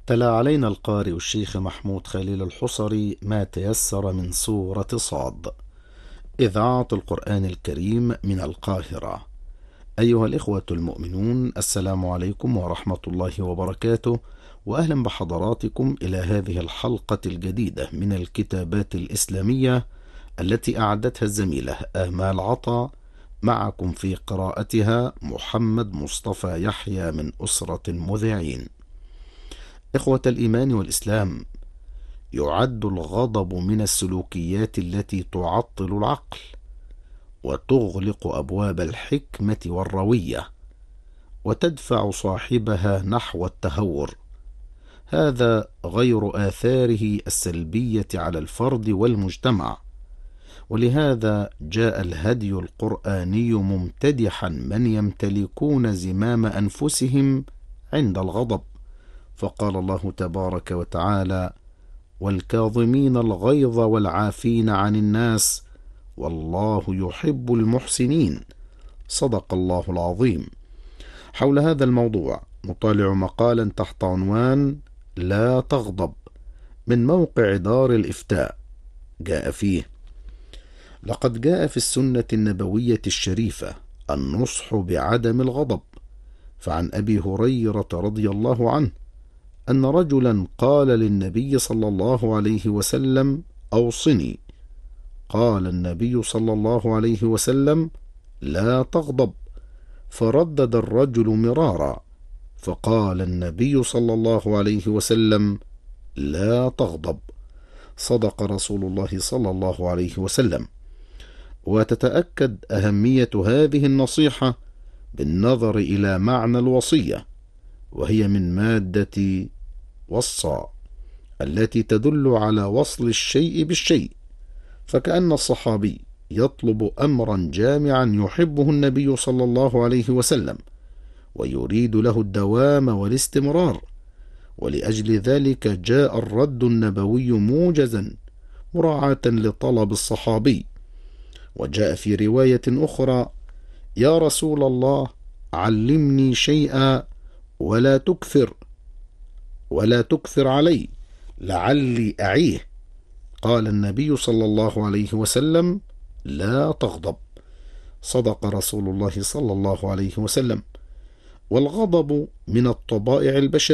تلا علينا القارئ الشيخ محمود خليل الحصري ما تيسر من سورة صاد، إذاعة القرآن الكريم من القاهرة. أيها الإخوة المؤمنون، السلام عليكم ورحمة الله وبركاته، وأهلا بحضراتكم إلى هذه الحلقة الجديدة من الكتابات الإسلامية التي أعدتها الزميلة آمال عطا. معكم في قراءتها محمد مصطفى يحيى من أسرة مذيعين. إخوة الإيمان والإسلام، يعد الغضب من السلوكيات التي تعطل العقل وتغلق أبواب الحكمة والروية وتدفع صاحبها نحو التهور. هذا غير آثاره السلبية على الفرد والمجتمع، ولهذا جاء الهدي القرآني ممتدحا من يمتلكون زمام أنفسهم عند الغضب، فقال الله تبارك وتعالى: والكاظمين الغيظ والعافين عن الناس والله يحب المحسنين. صدق الله العظيم. حول هذا الموضوع نطالع مقالا تحت عنوان لا تغضب من موقع دار الإفتاء. جاء فيه: لقد جاء في السنة النبوية الشريفة النصح بعدم الغضب، فعن أبي هريرة رضي الله عنه أن رجلا قال للنبي صلى الله عليه وسلم: أوصني. قال النبي صلى الله عليه وسلم: لا تغضب. فردد الرجل مرارا، فقال النبي صلى الله عليه وسلم: لا تغضب. صدق رسول الله صلى الله عليه وسلم. وتتأكد أهمية هذه النصيحة بالنظر إلى معنى الوصية، وهي من مادة وصى التي تدل على وصل الشيء بالشيء، فكأن الصحابي يطلب أمرا جامعا يحبه النبي صلى الله عليه وسلم ويريد له الدوام والاستمرار، ولأجل ذلك جاء الرد النبوي موجزا مراعاة لطلب الصحابي. وجاء في رواية أخرى: يا رسول الله، علمني شيئا ولا تكثر علي لعلي أعيه. قال النبي صلى الله عليه وسلم: لا تغضب. صدق رسول الله صلى الله عليه وسلم. والغضب من الطبائع البشرية